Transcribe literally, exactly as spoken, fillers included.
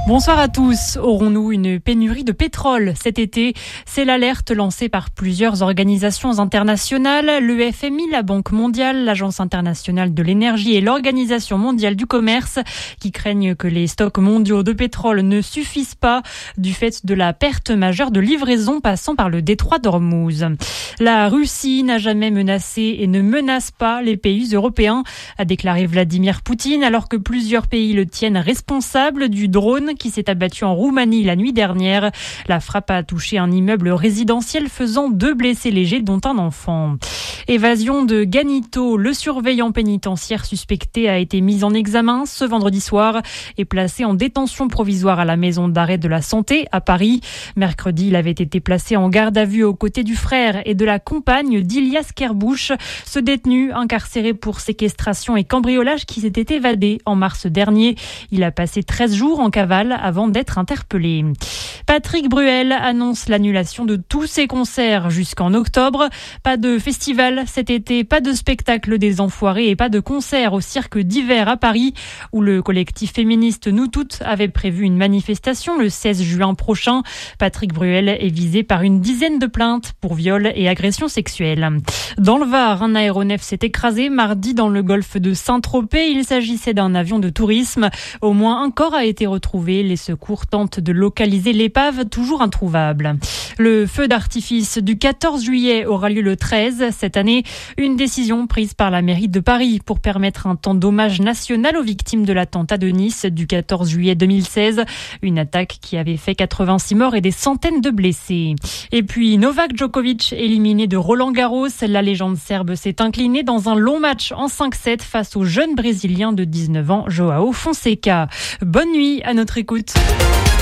Bonsoir à tous. Aurons-nous une pénurie de pétrole cet été? C'est l'alerte lancée par plusieurs organisations internationales, le F M I, la Banque mondiale, l'Agence internationale de l'énergie et l'Organisation mondiale du commerce, qui craignent que les stocks mondiaux de pétrole ne suffisent pas du fait de la perte majeure de livraison passant par le détroit d'Ormuz. La Russie n'a jamais menacé et ne menace pas les pays européens, a déclaré Vladimir Poutine, alors que plusieurs pays le tiennent responsable du drone qui s'est abattu en Roumanie la nuit dernière. La frappe a touché un immeuble résidentiel faisant deux blessés légers dont un enfant. Évasion de Ganito, le surveillant pénitentiaire suspecté a été mis en examen ce vendredi soir et placé en détention provisoire à la maison d'arrêt de la santé à Paris. Mercredi, il avait été placé en garde à vue aux côtés du frère et de la compagne d'Ilias Kerbouk, ce détenu incarcéré pour séquestration et cambriolage qui s'était évadé en mars dernier. Il a passé treize jours en cavale avant d'être interpellé. Patrick Bruel annonce l'annulation de tous ses concerts jusqu'en octobre. Pas de festival cet été, pas de spectacle des Enfoirés et pas de concert au cirque d'hiver à Paris, où le collectif féministe Nous Toutes avait prévu une manifestation le seize juin prochain. Patrick Bruel est visé par une dizaine de plaintes pour viol et agression sexuelle. Dans le Var, un aéronef s'est écrasé mardi dans le golfe de Saint-Tropez. Il s'agissait d'un avion de tourisme. Au moins un corps a été retrouvé. Les secours tentent de localiser l'épave, toujours introuvable. Le feu d'artifice du quatorze juillet aura lieu le treize cette année. Une décision prise par la mairie de Paris pour permettre un temps d'hommage national aux victimes de l'attentat de Nice du quatorze juillet deux mille seize. Une attaque qui avait fait quatre-vingt-six morts et des centaines de blessés. Et puis Novak Djokovic éliminé de Roland-Garros. La légende serbe s'est inclinée dans un long match en cinq sept face au jeune Brésilien de dix-neuf ans, João Fonseca. Bonne nuit à notre écoute.